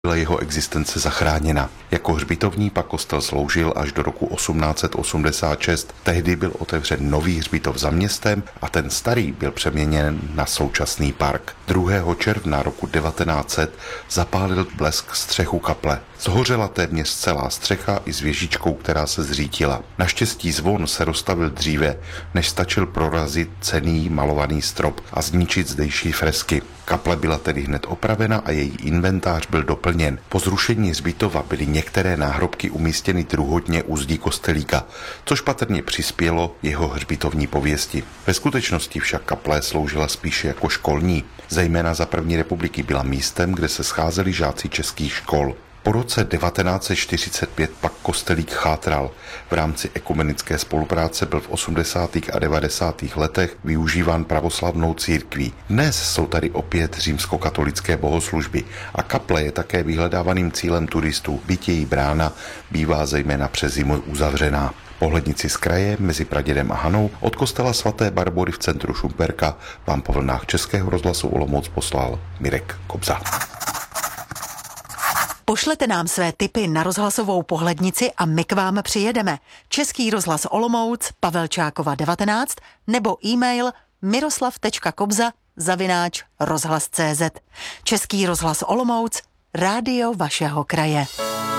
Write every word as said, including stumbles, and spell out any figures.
byla jeho existence zachráněna. Jako hřbitovní pak kostel sloužil až do roku osmnáct set osmdesát šest. Tehdy byl otevřen nový hřbitov za městem a ten starý byl přeměněn na současný park. druhého června roku devatenáct set zapálil blesk střechu kaple. Zhořela téměř celá střecha i s věžičkou, která se zřítila. Naštěstí zvon se rozstavil dříve, než stačil prorazit cenný malovaný strop a zničit zdejší fresky. Kaple byla tedy hned opravena a její inventář byl doplněn. Po zrušení hřbitova byly některé náhrobky umístěny druhotně u zdí kostelíka, což patrně přispělo jeho hřbitovní pověsti. Ve skutečnosti však kaple sloužila spíše jako školní. Zejména za první republiky byla místem, kde se scházeli žáci českých škol. Po roce devatenáct set čtyřicet pět pak kostelík chátral. V rámci ekumenické spolupráce byl v osmdesátých a devadesátých letech využíván pravoslavnou církví. Dnes jsou tady opět římskokatolické bohoslužby a kaple je také vyhledávaným cílem turistů, byť její brána bývá zejména přes zimu uzavřená. Pohlednici z kraje mezi Pradědem a Hanou od kostela svaté Barbory v centru Šumperka vám po vlnách Českého rozhlasu Olomouc poslal Mirek Kobza. Pošlete nám své tipy na rozhlasovou pohlednici a my k vám přijedeme. Český rozhlas Olomouc, Pavelčákova devatenáct nebo e-mail miroslav tečka kobza zavináč rozhlas tečka cé zet. Český rozhlas Olomouc, rádio vašeho kraje.